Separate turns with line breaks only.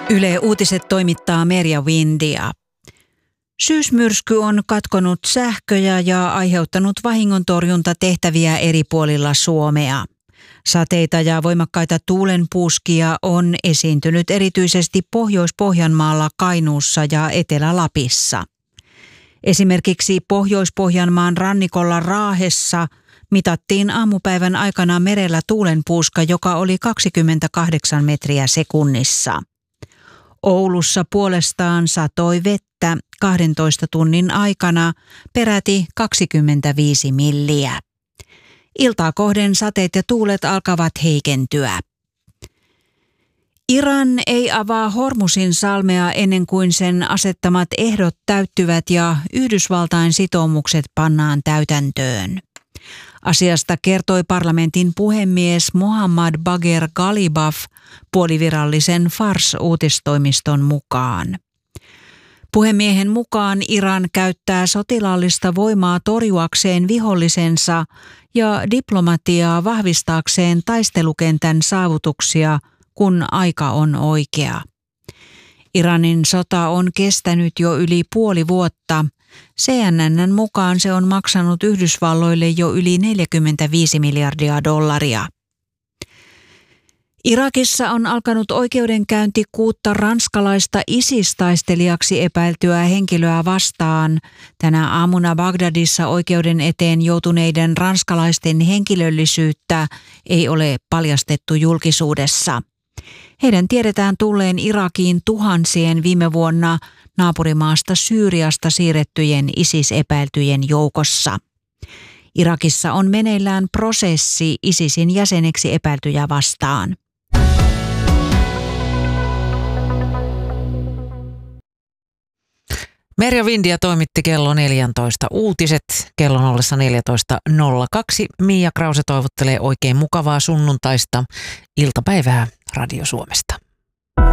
Yle Uutiset toimittaa Merja Windia. Syysmyrsky on katkonut sähköjä ja aiheuttanut vahingontorjuntatehtäviä eri puolilla Suomea. Sateita ja voimakkaita tuulenpuuskia on esiintynyt erityisesti Pohjois-Pohjanmaalla, Kainuussa ja Etelä-Lapissa. Esimerkiksi Pohjois-Pohjanmaan rannikolla Raahessa mitattiin aamupäivän aikana merellä tuulenpuuska, joka oli 28 metriä sekunnissa. Oulussa puolestaan satoi vettä 12 tunnin aikana peräti 25 milliä. Iltaa kohden sateet ja tuulet alkavat heikentyä. Iran ei avaa Hormuzin salmea ennen kuin sen asettamat ehdot täyttyvät ja Yhdysvaltain sitoumukset pannaan täytäntöön. Asiasta kertoi parlamentin puhemies Mohammad Bagher Ghalibaf puolivirallisen Fars-uutistoimiston mukaan. Puhemiehen mukaan Iran käyttää sotilaallista voimaa torjuakseen vihollisensa ja diplomatiaa vahvistaakseen taistelukentän saavutuksia, kun aika on oikea. Iranin sota on kestänyt jo yli puoli vuotta. CNN:n mukaan se on maksanut Yhdysvalloille jo yli 45 miljardia dollaria. Irakissa on alkanut oikeudenkäynti 6 ranskalaista ISIS-taistelijaksi epäiltyä henkilöä vastaan. Tänä aamuna Bagdadissa oikeuden eteen joutuneiden ranskalaisten henkilöllisyyttä ei ole paljastettu julkisuudessa. Heidän tiedetään tulleen Irakiin tuhansien viime vuonna naapurimaasta Syyriasta siirrettyjen ISIS-epäiltyjen joukossa. Irakissa on meneillään prosessi ISISin jäseneksi epäiltyjä vastaan.
Merja Windia toimitti kello 14 uutiset. Kellon ollessa 14.02. Mia Krause toivottelee oikein mukavaa sunnuntaista iltapäivää Radio Suomesta.